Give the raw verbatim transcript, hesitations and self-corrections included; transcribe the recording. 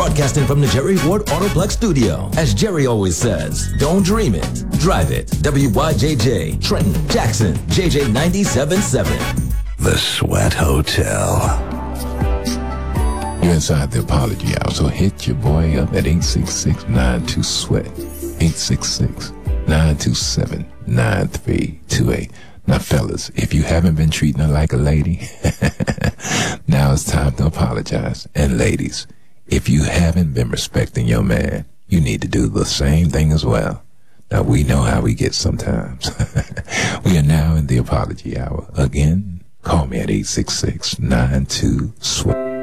Broadcasting from the Jerry Ward Autoplex studio. As Jerry always says, don't dream it, drive it. W Y J J, Trenton, Jackson, J J ninety-seven point seven. The Sweat Hotel. You're inside the apology hour, so hit your boy up at eight six six, nine two, SWEAT. eight six six, nine two seven, nine three two eight. Now, fellas, if you haven't been treating her like a lady, now it's time to apologize. And ladies, if you haven't been respecting your man, you need to do the same thing as well. Now, we know how we get sometimes. We are now in the apology hour. Again, call me at eight six six, nine two, SWEAT.